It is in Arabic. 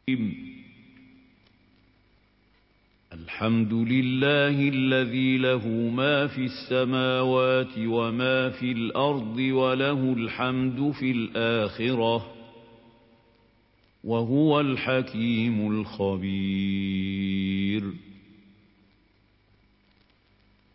الحمد لله الذي له ما في السماوات وما في الأرض وله الحمد في الآخرة وهو الحكيم الخبير